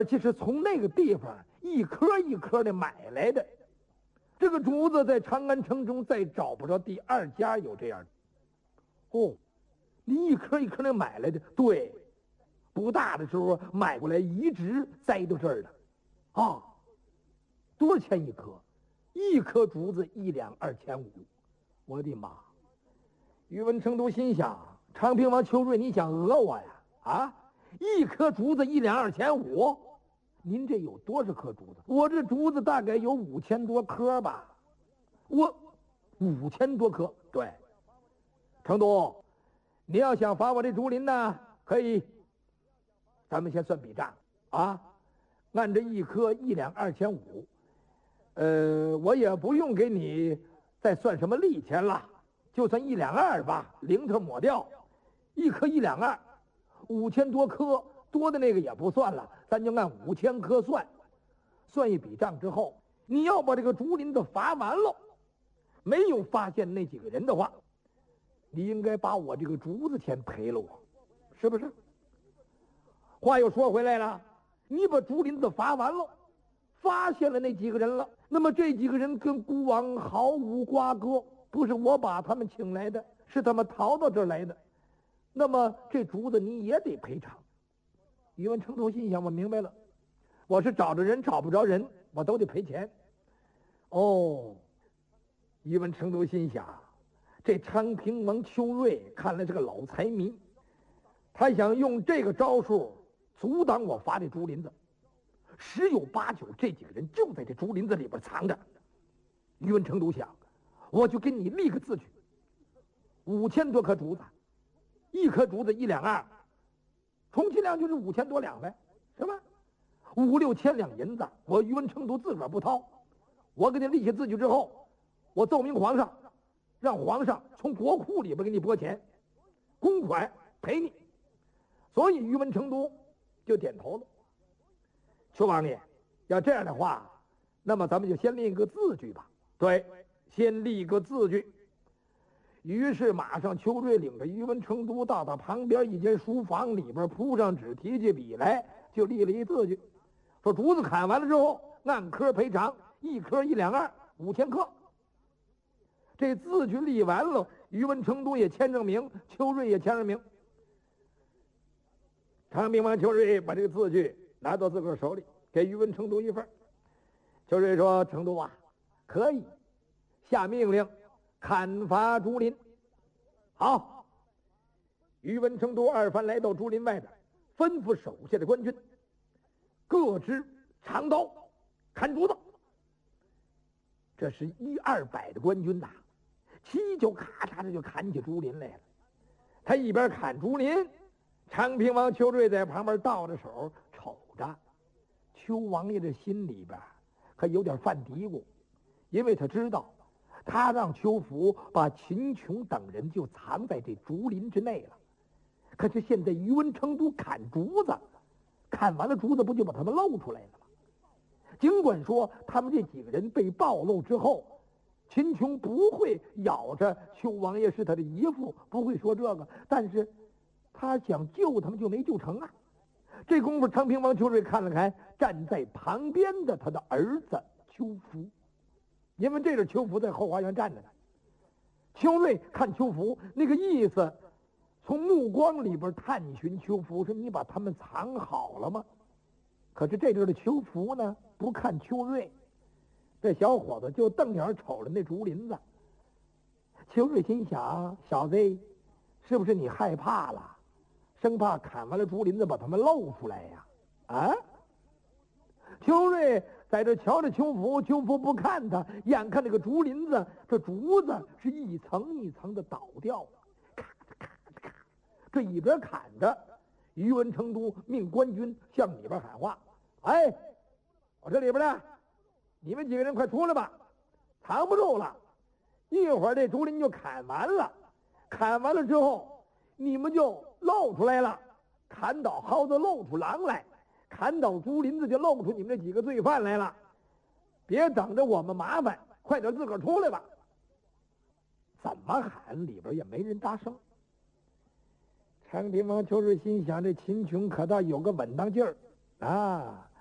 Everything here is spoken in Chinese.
且是从那个地方一颗一颗的买来的。这个竹子在长安城中再找不着第二家有这样的。哦，你一颗一颗的买来的，对，不大的时候买过来一直栽到这儿了。啊，多少钱一颗？一颗竹子1两2钱5。我的妈！宇文成都心想：长平王邱瑞，你想讹我呀？啊，一颗竹子1两2钱5。您这有多少颗竹子？我这竹子大概有5000多颗吧。我5000多颗，对。成都，你要想罚我这竹林呢，可以。咱们先算笔账啊，按这一颗1两2钱5，我也不用给你再算什么利钱了，就算1两2吧，零头抹掉，一颗1两2，5000多颗。多的那个也不算了，咱就按5000颗算。算一笔账之后，你要把这个竹林子罚完了，没有发现那几个人的话，你应该把我这个竹子钱赔了我，是不是？话又说回来了，你把竹林子罚完了，发现了那几个人了，那么这几个人跟孤王毫无瓜葛，不是我把他们请来的，是他们逃到这儿来的，那么这竹子你也得赔偿。宇文成都心想：我明白了，我是找着人找不着人，我都得赔钱。哦，宇文成都心想，这昌平王邱瑞看来是个老财迷，他想用这个招数阻挡我罚这竹林子。10有8九，这几个人就在这竹林子里边藏着。宇文成都想，我就给你立个字据，5000多颗竹子，一颗竹子1两2。充其量就是5000多两呗，是吧？5、6千两银子，我宇文成都自个儿不掏，我给你立下字据之后，我奏明皇上，让皇上从国库里边给你拨钱，公款赔你。所以宇文成都就点头了。邱王爷，要这样的话，那么咱们就先立个字据吧。对，先立个字据。于是马上邱瑞领着宇文成都到他旁边一间书房里边，铺上纸，提起笔来，就立了一字据，说竹子砍完了之后按颗赔偿，一颗1两2，5000颗。这字据立完了，宇文成都也签上名，邱瑞也签上名。长平王邱瑞把这个字据拿到自个儿手里，给宇文成都一份。邱瑞说：成都啊，可以下命令砍伐竹林。好，宇文成都2番来到竹林外边，吩咐手下的官军各支长刀砍竹子。这是100-200的官军呐，齐就咔嚓的就砍起竹林来了。他一边砍竹林，长平王邱瑞在旁边倒着手瞅着。邱王爷的心里边可有点犯嘀咕，因为他知道他让邱福把秦琼等人就藏在这竹林之内了。可是现在宇文成都砍竹子，砍完了竹子不就把他们露出来了吗？尽管说他们这几个人被暴露之后，秦琼不会咬着邱王爷是他的姨父，不会说这个，但是他想救他们就没救成啊。这功夫长平王邱瑞看了看站在旁边的他的儿子邱福，因为这是邱福在后花园站着呢。邱瑞看邱福那个意思，从目光里边探寻邱福，说你把他们藏好了吗？可是这阵的邱福呢，不看邱瑞，这小伙子就瞪眼瞅着那竹林子。邱瑞心想，小子，是不是你害怕了，生怕砍完了竹林子把他们露出来呀？啊！邱瑞在这瞧着邱福，邱福不看他，眼看这个竹林子，这竹子是一层一层的倒掉了，咔嚓咔嚓咔。这一边砍着，宇文成都命官军向里边喊话：哎，我这里边呢，你们几个人快出来吧，藏不住了，一会儿这竹林就砍完了，砍完了之后你们就露出来了，砍倒耗子露出狼来，砍倒竹林子就露出你们这几个罪犯来了，别等着我们麻烦，快点自个儿出来吧。怎么喊里边也没人答声。长平王邱瑞心想，这秦琼可倒有个稳当劲儿啊。